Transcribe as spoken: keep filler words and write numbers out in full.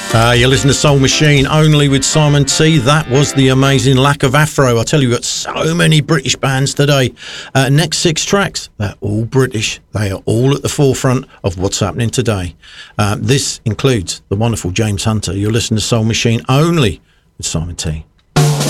Uh, you're listening to Soul Machine only with Simon T. That was the amazing Lack of Afro. I tell you, we've got so many British bands today. Uh, next six tracks, they're all British. They are all at the forefront of what's happening today. Uh, this includes the wonderful James Hunter. You're listening to Soul Machine only with Simon T.